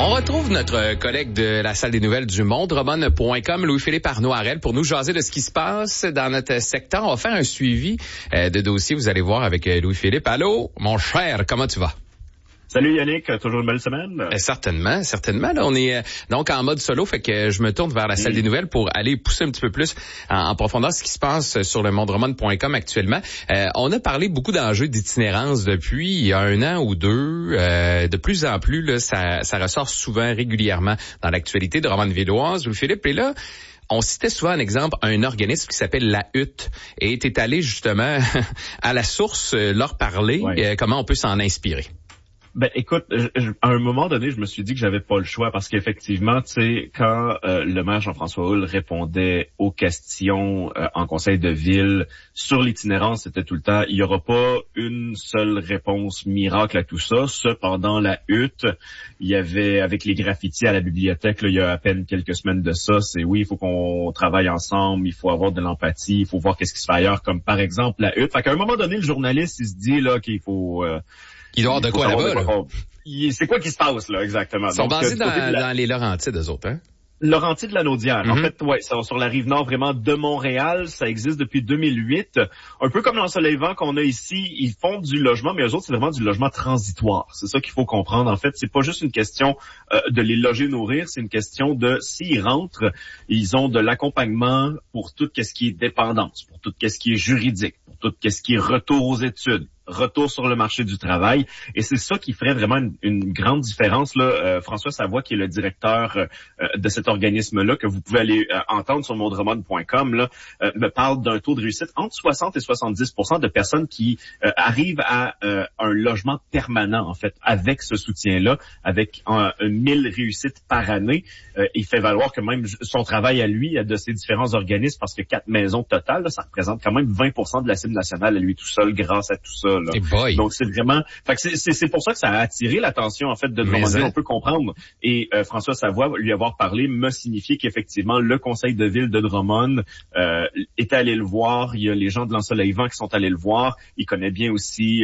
On retrouve notre collègue de la salle des nouvelles du Monde-Drummond.com, Louis-Philippe Arnaud-Harel, pour nous jaser de ce qui se passe dans notre secteur. On va faire un suivi de dossier, vous allez voir, avec Louis-Philippe. Allô, mon cher, comment tu vas? Salut Yannick, toujours une belle semaine? Certainement. Là, on est donc en mode solo, fait que je me tourne vers la salle des nouvelles pour aller pousser un petit peu plus en profondeur ce qui se passe sur le Monde-Drummond.com actuellement. On a parlé beaucoup d'enjeux d'itinérance depuis il y a 1 an ou 2. De plus en plus, là, ça ressort souvent, régulièrement dans l'actualité de Drummondvilloise. Louis-Philippe est là. On citait souvent un exemple, un organisme qui s'appelle La Hutte. Et tu es allé justement à la source leur parler, comment on peut s'en inspirer. Ben écoute, à un moment donné, je me suis dit que j'avais pas le choix parce qu'effectivement, tu sais, quand le maire Jean-François Houle répondait aux questions en conseil de ville sur l'itinérance, c'était tout le temps, il y aura pas une seule réponse miracle à tout ça. Cependant, La Hutte, il y avait, avec les graffitis à la bibliothèque, là, il y a à peine quelques semaines de ça, c'est oui, il faut qu'on travaille ensemble, il faut avoir de l'empathie, il faut voir qu'est-ce qui se fait ailleurs, comme par exemple La Hutte. Fait qu'à un moment donné, le journaliste, il se dit là qu'il faut... Il doit y avoir de quoi là-bas, là. C'est quoi qui se passe, là, exactement? Ils sont basés dans les Laurentides, eux autres, hein? Laurentides de la Naudière. En fait, sur la rive nord vraiment de Montréal. Ça existe depuis 2008. Un peu comme l'Ensoleillement qu'on a ici, ils font du logement, mais eux autres, c'est vraiment du logement transitoire. C'est ça qu'il faut comprendre. En fait, c'est pas juste une question de les loger, nourrir, c'est une question de s'ils rentrent, ils ont de l'accompagnement pour tout ce qui est dépendance, pour tout ce qui est juridique, pour tout ce qui est retour aux études, retour sur le marché du travail. Et c'est ça qui ferait vraiment une grande différence. Là, François Savoie, qui est le directeur de cet organisme-là, que vous pouvez aller entendre sur Monde-Drummond.com, là, me parle d'un taux de réussite entre 60 et 70% de personnes qui arrivent à un logement permanent, en fait, avec ce soutien-là, avec 1000 réussites par année. Il fait valoir que même son travail à lui, de ses différents organismes, parce que 4 maisons totales, là, ça représente quand même 20% de la cible nationale à lui tout seul grâce à tout ça. Donc c'est vraiment, fait que c'est pour ça que ça a attiré l'attention en fait de Drummondville, on peut comprendre. Et François Savoie, lui avoir parlé, m'a signifié qu'effectivement le conseil de ville de Drummond est allé le voir. Il y a les gens de l'Ensoleillement qui sont allés le voir. Il connaît bien aussi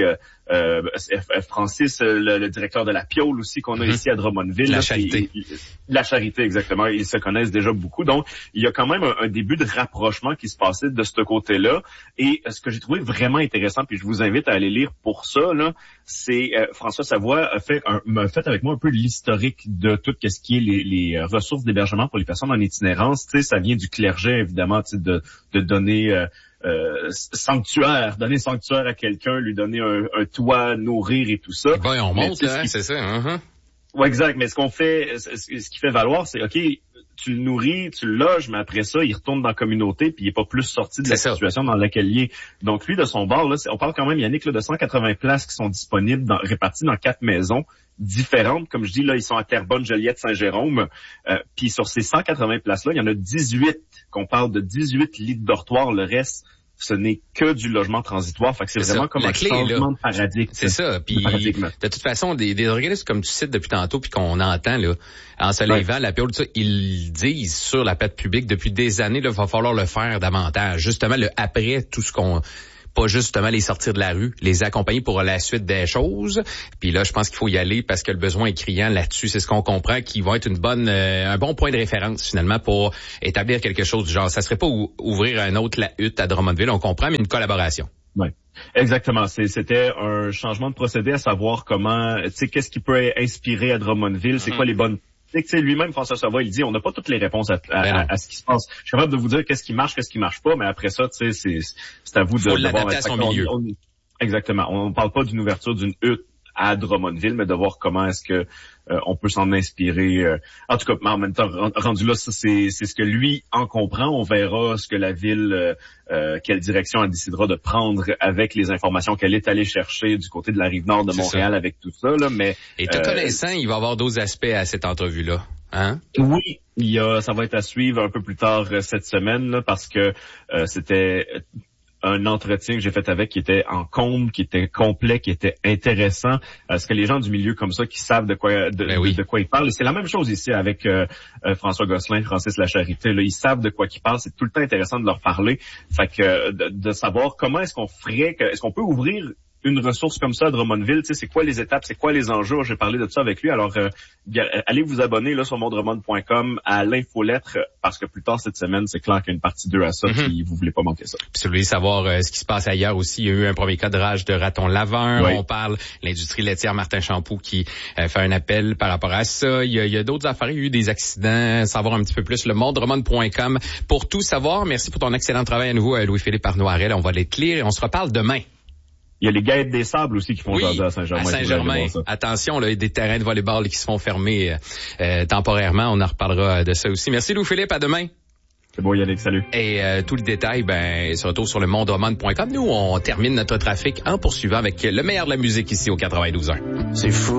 Francis, le directeur de la Piole aussi qu'on a ici à Drummondville. La Charité, exactement. Ils se connaissent déjà beaucoup. Donc, il y a quand même un début de rapprochement qui se passait de ce côté-là. Et ce que j'ai trouvé vraiment intéressant, puis je vous invite à aller lire pour ça, là, c'est François Savoie m'a fait avec moi un peu l'historique de tout ce qui est les ressources d'hébergement pour les personnes en itinérance. Tu sais, ça vient du clergé, évidemment, tu sais, de donner donner sanctuaire à quelqu'un, lui donner un toit, nourrir et tout ça. On monte, hein, c'est ça. Ouais, exact. Mais ce qui fait valoir, c'est OK, tu le nourris, tu le loges, mais après ça, il retourne dans la communauté, puis il est pas plus sorti de la situation dans laquelle il est. Donc lui, de son bord, là, on parle quand même, Yannick, là, de 180 places qui sont disponibles, réparties dans 4 maisons différentes. Comme je dis, là, ils sont à Terrebonne, Joliette, Saint-Jérôme. Puis sur ces 180 places-là, il y en a 18, qu'on parle de 18 lits de dortoir. Le reste, ce n'est que du logement transitoire. Fait que c'est vraiment comme un changement de paradigme. C'est ça. Puis de toute façon, des organismes comme tu cites depuis tantôt, puis qu'on entend là, Ensoleillement, la Piole, tout ça, ils disent sur la place publique depuis des années, là, va falloir le faire davantage. Justement, le après tout ce qu'on, pas justement les sortir de la rue, les accompagner pour la suite des choses. Puis là, je pense qu'il faut y aller parce que le besoin est criant là-dessus. C'est ce qu'on comprend, qui va être un bon point de référence finalement pour établir quelque chose du genre. Ça serait pas ouvrir un autre La Hutte à Drummondville, on comprend, mais une collaboration. Ouais. Exactement. C'était un changement de procédé, à savoir comment, tu sais, qu'est-ce qui peut inspirer à Drummondville, c'est quoi les bonnes. Tu sais, lui-même, François Savoie, il dit, on n'a pas toutes les réponses à ce qui se passe. Je suis capable de vous dire qu'est-ce qui marche pas, mais après ça, tu sais, c'est à vous de l'adapter à son milieu. Exactement. On ne parle pas d'une ouverture d'une hutte à Drummondville, mais de voir comment est-ce que on peut s'en inspirer. En tout cas, en même temps, rendu là, ça, c'est ce que lui en comprend. On verra ce que la ville, quelle direction elle décidera de prendre avec les informations qu'elle est allée chercher du côté de la rive nord de Montréal avec tout ça. Là, mais et te connaissant, il va y avoir d'autres aspects à cette entrevue-là. Hein? Oui, ça va être à suivre un peu plus tard cette semaine, là, parce que c'était un entretien que j'ai fait avec qui était en comble, qui était complet, qui était intéressant. Parce que les gens du milieu comme ça qui savent de quoi ils parlent. Et c'est la même chose ici avec François Gosselin, Francis Lacharité. Là, ils savent de quoi ils parlent. C'est tout le temps intéressant de leur parler. Fait que de savoir comment est-ce qu'on ferait, est-ce qu'on peut ouvrir une ressource comme ça à Drummondville, tu sais, c'est quoi les étapes, c'est quoi les enjeux? J'ai parlé de ça avec lui. Alors, allez vous abonner là sur mondrummond.com à l'infolettre parce que plus tard cette semaine, c'est clair qu'il y a une partie 2 à ça, puis vous voulez pas manquer ça. Puis si vous voulez savoir ce qui se passe ailleurs aussi, il y a eu un premier cas de rage de raton laveur. Oui. On parle l'industrie laitière Martin Champoux qui fait un appel par rapport à ça. Il y a d'autres affaires, il y a eu des accidents, savoir un petit peu plus, le mondrummond.com pour tout savoir. Merci pour ton excellent travail à nouveau, Louis-Philippe Arnoirel. On va les lire et on se reparle demain. Il y a les Gaîtes des Sables aussi qui font jaser à Saint-Germain. À Saint-Germain. Attention, là, il y a des terrains de volleyball qui se font fermer temporairement. On en reparlera de ça aussi. Merci Louis-Philippe, à demain. C'est bon Yannick, salut. Et tout le détail, se retrouve sur le mondrummond.com. Nous, on termine notre trafic en poursuivant avec le meilleur de la musique ici au 92.1. C'est fou.